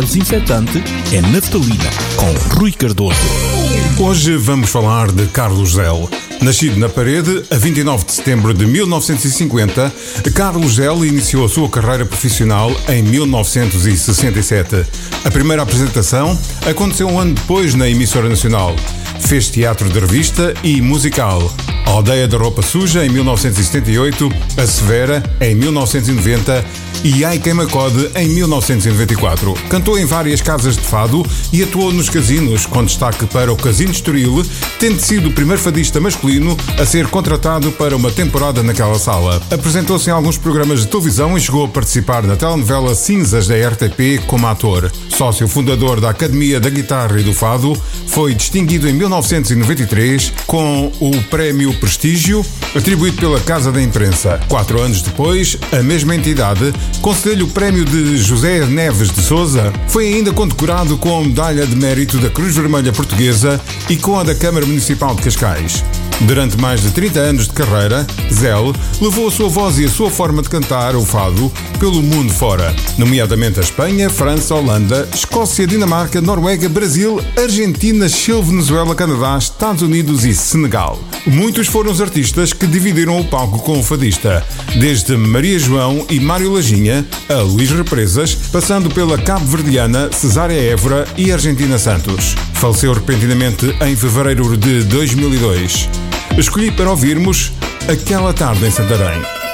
desinfetante é naftalina, com Rui Cardoso. Hoje vamos falar de Carlos Zell. Nascido na Parede a 29 de setembro de 1950, Carlos Zell iniciou a sua carreira profissional em 1967. A primeira apresentação aconteceu um ano depois na emissora nacional. Fez teatro de revista e musical. A Aldeia da Roupa Suja, em 1978, A Severa, em 1990 e Ai Quem Me Acode, em 1994. Cantou em várias casas de fado e atuou nos casinos, com destaque para o Casino Estoril, tendo sido o primeiro fadista masculino a ser contratado para uma temporada naquela sala. Apresentou-se em alguns programas de televisão e chegou a participar na telenovela Cinzas da RTP como ator. Sócio fundador da Academia da Guitarra e do Fado, foi distinguido em 1993 com o Prémio Prestígio, atribuído pela Casa da Imprensa. 4 anos depois, a mesma entidade concedeu-lhe o Prémio de José Neves de Sousa. Foi ainda condecorado com a Medalha de Mérito da Cruz Vermelha Portuguesa e com a da Câmara Municipal de Cascais. Durante mais de 30 anos de carreira, Zell levou a sua voz e a sua forma de cantar o fado pelo mundo fora, nomeadamente a Espanha, França, Holanda, Escócia, Dinamarca, Noruega, Brasil, Argentina, Chile, Venezuela, Canadá, Estados Unidos e Senegal. Muitos foram os artistas que dividiram o palco com o fadista, desde Maria João e Mário Lajinha a Luís Represas, passando pela cabo-verdiana Cesária Évora e Argentina Santos. Faleceu repentinamente em fevereiro de 2002. Escolhi para ouvirmos Aquela Tarde em Santarém.